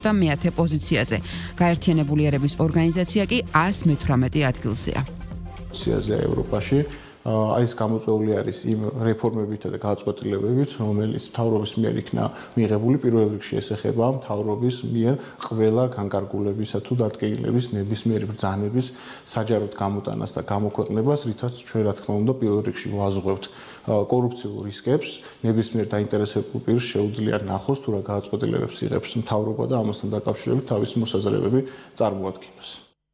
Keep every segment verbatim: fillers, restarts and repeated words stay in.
და მეათე პოზიციაზე. გაერთიანებული ერების ორგანიზაცია კი ას მეთვრამეტე ადგილზეა. ევროპაში აი ეს გამოწვეული არის იმ რეფორმებითა და გადაწყვეტილებებით, რომელიც მთავრობის მიერ იქნა მიღებული, პირველ რიგში ეს ეხება მთავრობის მიერ ყველა განკარგულებისა თუ დადგენილების ნებისმიერი ბრძანების საჯაროდ გამოტანას და გამოქვეყნებას, რითაც ჩვენ რა თქმა უნდა პირველ რიგში ვაზღვევთ კორუფციულ რისკებს, ნებისმიერ დაინტერესებულ პირს შეუძლია ნახოს თუ რა გადაწყვეტილებებს იღებს მთავრობა და ამასთან დაკავშირებით თავისი მოსაზრებები წარმოადგინოს.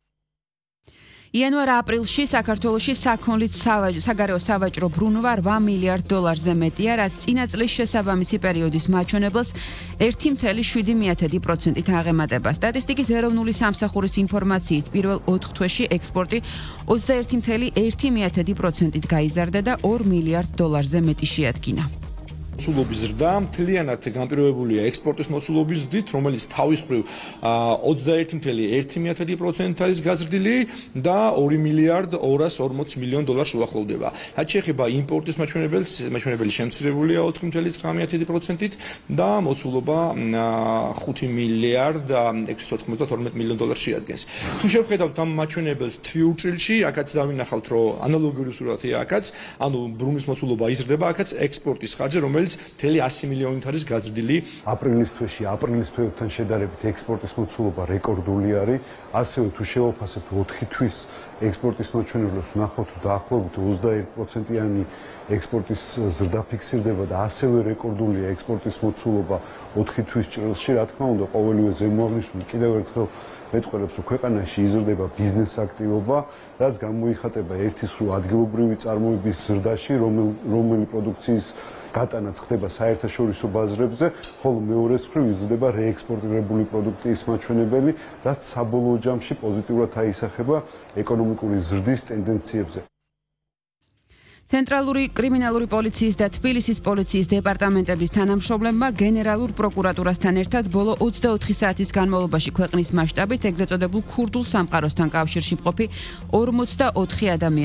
იანვარ-აპრილში საქართველოში საქონლის საგარეო სავაჭრო ბრუნვა რვა მილიარდ დოლარზე მეტია, რაც წინა წლის შესაბამისი პერიოდის მაჩვენებელს ერთი წუთი შვიდი პროცენტით აღემატება. სტატისტიკის ეროვნული სამსახურის ინფორმაციით პირველ ოთხ თვეში ექსპორტი ოცდაერთი წუთი ერთი პროცენტით გაიზარდა და ორ მილიარდ დოლარზე მეტი შეადგინა. მოცულობის ზრდა მთლიანად განპირობებულია ექსპორტის მოცულობის ზრდით, რომელიც თავის მხრივ ოცდაერთი წუთი ერთი პროცენტით არის გაზრდილი და ორი მილიარდ ორას ორმოც მილიონ დოლარს უახლოვდება. რაც შეეხება იმპორტის მაჩვენებელს, მაჩვენებელი შემცირებულია ოთხი წუთი ცხრამეტი პროცენტით და მოცულობა ხუთი მილიარდ ექვსას ოცდაათორმეტ მილიონ დოლარს შეადგენს. თუ შევხედავთ ამ მაჩვენებელს თვიურ წილში, აქაც დავინახავთ, რომ ანალოგიური სურათია აქაც, ანუ ბრუნვის მოცულობა იზრდება, აქაც ექსპორტის ხარჯი, რომელიც მთელი ასი მილიონით არის გაზრდილი. აპრილის თვეში, აპრილის თვეებთან შედარებით ექსპორტის მოცულობა რეკორდული არის. ასევე თუ შევაფასებთ ოთხი თვის ექსპორტის მაჩვენებლებს, ვნახავთ, რომ დაახლოებით ოცდაერთი პროცენტიანი ექსპორტის ზრდა ფიქსირდება და ასევე რეკორდულია ექსპორტის მოცულობა ოთხი თვის ჭრილში. რა თქმა უნდა, ყოველივე ზემოაღნიშნული კიდევ ერთხელ მეტყველებს, რომ ქვეყანაში იზრდება ბიზნეს აქტივობა, რაც გამოიხატება ერთის მხრივ ადგილობრივი წარმოების ზრდაში, რომელი პროდუქციის გატანაც ხდება საერთაშორისო ბაზრებზე, ხოლო მეორეს მხრივ იზრდება რეექსპორტირებული პროდუქციის მაჩვენებელი, რაც საბოლოო ჯამში პოზიტიურად აისახება ეკონომიკური ზრდის ტენდენციებზე. ცენტრალური კრიმინალური პოლიციის და თბილისის პოლიციის დეპარტამენტების თანამშრომლებმა გენერალურ პროკურატურასთან ერთად ბოლო ოცდაოთხი საათის განმავლობაში ქვეყნის მასშტაბით ეგრეთ წოდებულ ქურდულ სამყაროსთან კავშირში მყოფი ორმოცდაოთხი ადამიანი